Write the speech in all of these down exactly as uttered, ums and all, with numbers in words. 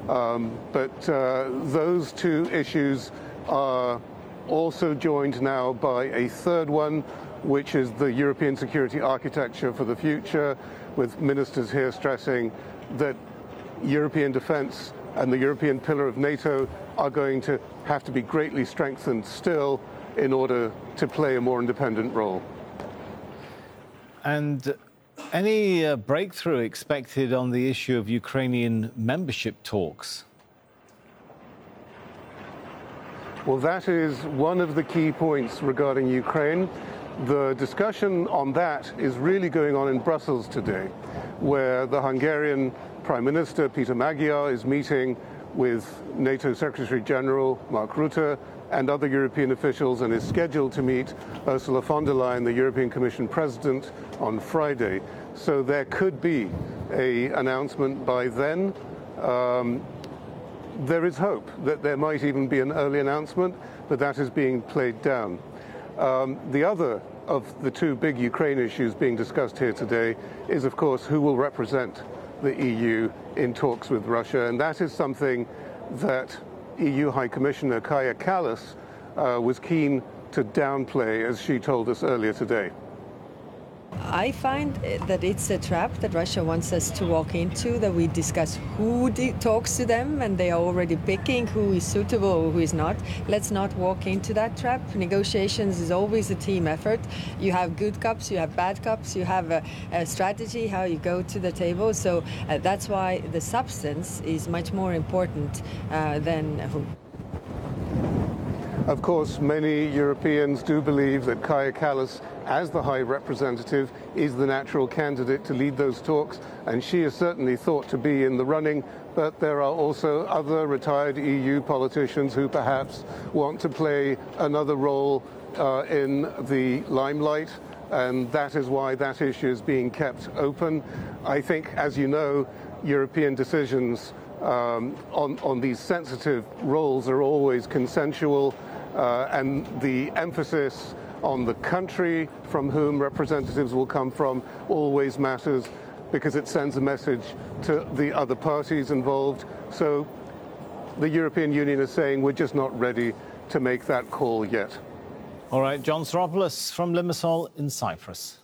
Um, but uh, those two issues are also joined now by a third one, which is the European security architecture for the future, with ministers here stressing that European defense and the European pillar of NATO are going to have to be greatly strengthened still in order to play a more independent role. And any uh, breakthrough expected on the issue of Ukrainian membership talks? Well, that is one of the key points regarding Ukraine. The discussion on that is really going on in Brussels today, where the Hungarian Prime Minister, Peter Magyar, is meeting with NATO Secretary General Mark Rutte and other European officials, and is scheduled to meet Ursula von der Leyen, the European Commission President, on Friday. So there could be an announcement by then. Um, there is hope that there might even be an early announcement, but that is being played down. Um, the other of the two big Ukraine issues being discussed here today is, of course, who will represent the E U in talks with Russia, and that is something that E U High Commissioner Kaja Kallas uh, was keen to downplay, as she told us earlier today. I find that it's a trap that Russia wants us to walk into, that we discuss who talks to them, and they are already picking who is suitable or who is not. Let's not walk into that trap. Negotiations is always a team effort. You have good cops, you have bad cops, you have a, a strategy, how you go to the table. So uh, that's why the substance is much more important uh, than who. Of course, many Europeans do believe that Kaja Kallas, as the High Representative, is the natural candidate to lead those talks, and she is certainly thought to be in the running, but there are also other retired E U politicians who perhaps want to play another role uh, in the limelight, and that is why that issue is being kept open. I think, as you know, European decisions um, on, on these sensitive roles are always consensual, uh, and the emphasis on the country from whom representatives will come from always matters, because it sends a message to the other parties involved. So the European Union is saying we're just not ready to make that call yet. All right, John Soropoulos from Limassol in Cyprus.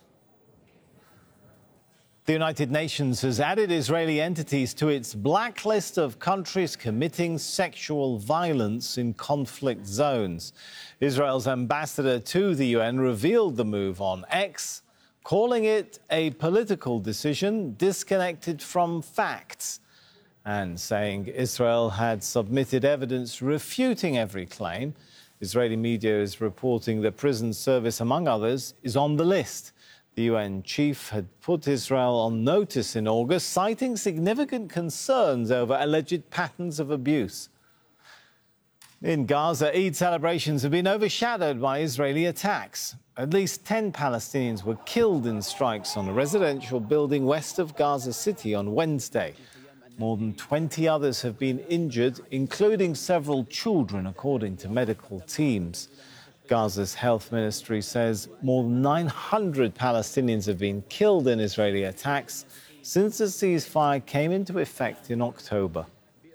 The United Nations has added Israeli entities to its blacklist of countries committing sexual violence in conflict zones. Israel's ambassador to the U N revealed the move on X, calling it a political decision disconnected from facts, and saying Israel had submitted evidence refuting every claim. Israeli media is reporting the prison service, among others, is on the list. The U N chief had put Israel on notice in August, citing significant concerns over alleged patterns of abuse. In Gaza, Eid celebrations have been overshadowed by Israeli attacks. At least ten Palestinians were killed in strikes on a residential building west of Gaza City on Wednesday. More than twenty others have been injured, including several children, according to medical teams. Gaza's health ministry says more than nine hundred Palestinians have been killed in Israeli attacks since the ceasefire came into effect in October.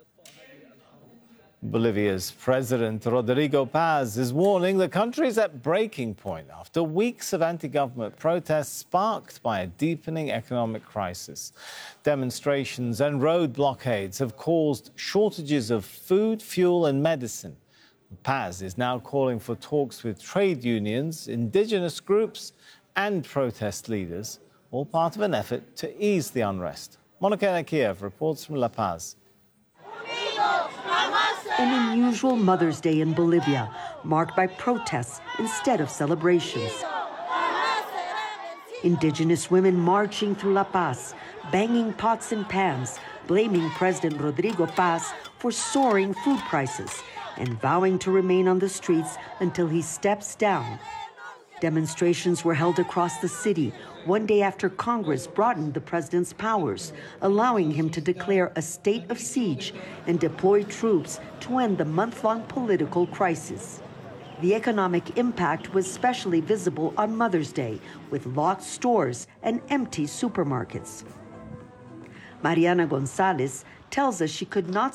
Bolivia's President Rodrigo Paz is warning the country is at breaking point after weeks of anti-government protests sparked by a deepening economic crisis. Demonstrations and road blockades have caused shortages of food, fuel and medicine. Paz is now calling for talks with trade unions, indigenous groups and protest leaders, all part of an effort to ease the unrest. Monica Nakiev reports from La Paz. An unusual Mother's Day in Bolivia, marked by protests instead of celebrations. Indigenous women marching through La Paz, banging pots and pans, blaming President Rodrigo Paz for soaring food prices and vowing to remain on the streets until he steps down. Demonstrations were held across the city one day after Congress broadened the president's powers, allowing him to declare a state of siege and deploy troops to end the month-long political crisis. The economic impact was especially visible on Mother's Day, with locked stores and empty supermarkets. Mariana Gonzalez tells us she could not